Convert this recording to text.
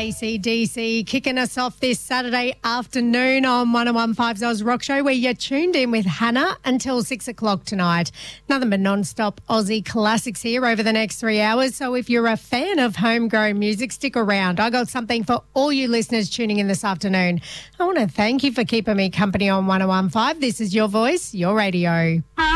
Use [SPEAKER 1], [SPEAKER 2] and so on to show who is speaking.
[SPEAKER 1] AC/DC kicking us off this Saturday afternoon on 101.5's Oz Rock Show, where you're tuned in with Hannah until 6 o'clock tonight. Nothing but non-stop Aussie classics here over the next 3 hours. So if you're a fan of homegrown music, stick around. I got something for all you listeners tuning in this afternoon. I want to thank you for keeping me company on 101.5. This is your voice, your radio.